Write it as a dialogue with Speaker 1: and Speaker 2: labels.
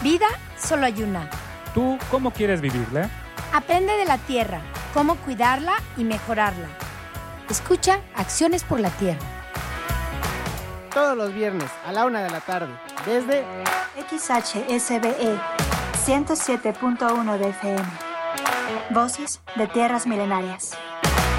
Speaker 1: Vida solo hay una.
Speaker 2: ¿Tú cómo quieres vivirla?
Speaker 1: Aprende de la tierra, cómo cuidarla y mejorarla. Escucha Acciones por la Tierra.
Speaker 3: Todos los viernes a la 1 de la tarde, desde
Speaker 4: XHSBE 107.1 de FM. Voces de Tierras Milenarias.